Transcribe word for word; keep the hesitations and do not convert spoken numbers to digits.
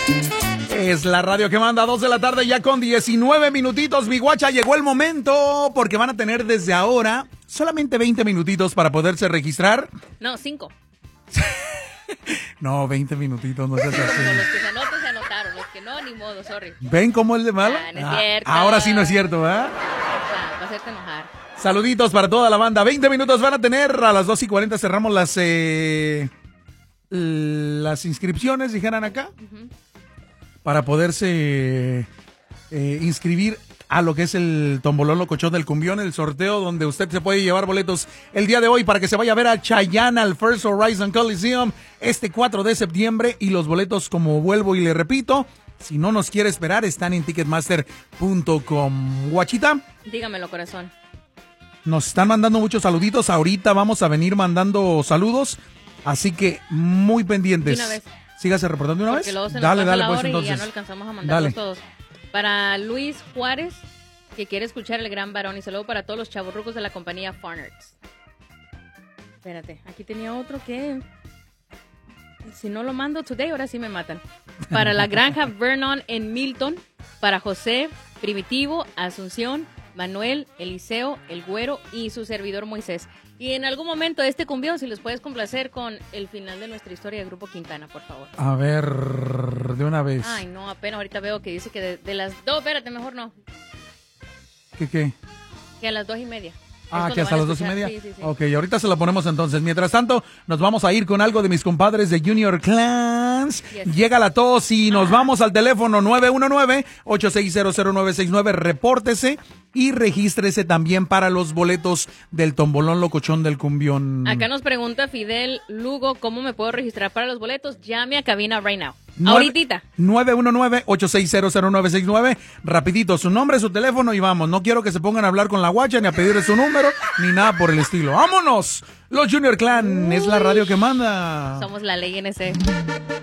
Es la radio que manda, dos de la tarde ya con diecinueve minutitos. Mi guacha, llegó el momento porque van a tener desde ahora solamente veinte minutitos para poderse registrar. No, cinco. No, veinte minutitos, no seas así. Con los que se anotan se anotaron, los que no, ni modo, sorry. ¿Ven cómo es de malo? Ah, no es cierto. Ah, ahora sí no es cierto, ¿verdad? Para, para hacerte enojar. Saluditos para toda la banda. veinte minutos van a tener. A las dos y cuarenta cerramos las eh, las inscripciones, dijeran acá. Uh-huh. Para poderse eh, inscribir a lo que es el Tombolón Locochón del Cumbión, el sorteo donde usted se puede llevar boletos el día de hoy para que se vaya a ver a Chayanne al First Horizon Coliseum este cuatro de septiembre. Y los boletos, como vuelvo y le repito, si no nos quiere esperar, están en ticketmaster punto com. Guachita. Dígamelo, corazón. Nos están mandando muchos saluditos. Ahorita vamos a venir mandando saludos. Así que muy pendientes. De una vez. Sígase reportando una Porque vez. Luego se nos dale, pasa dale, la pues hora entonces. Y ya no alcanzamos a mandarlos todos. Para Luis Juárez, que quiere escuchar El Gran Varón. Y saludo para todos los chavorrucos de la compañía Farners. Espérate, aquí tenía otro que... Si no lo mando today, ahora sí me matan. Para la granja Vernon en Milton. Para José, Primitivo, Asunción, Manuel, Eliseo, El Güero y su servidor Moisés. Y en algún momento de este cumbión, si les puedes complacer con el final de nuestra historia de Grupo Quintana, por favor. A ver, de una vez. Ay, no, apenas ahorita veo que dice que de, de las dos, espérate, mejor no. ¿Qué qué? Que a las dos y media. Ah, que hasta las dos y media. Sí, sí, sí. Ok, ahorita se la ponemos entonces. Mientras tanto, nos vamos a ir con algo de mis compadres de Junior Clans. Yes. Llega la tos y nos ah. vamos al teléfono nueve uno nueve, ocho seis cero, cero nueve seis nueve. Repórtese y regístrese también para los boletos del Tombolón Locochón del Cumbión. Acá nos pregunta Fidel Lugo, ¿cómo me puedo registrar para los boletos? Llame a cabina right now. Ahorita. nueve uno nueve, ocho seis cero, cero nueve seis nueve. Rapidito, su nombre, su teléfono y vamos. No quiero que se pongan a hablar con la guacha ni a pedirle su número ni nada por el estilo. ¡Vámonos! Los Junior Clan. Uy. Es la radio que manda. Somos la ley N S.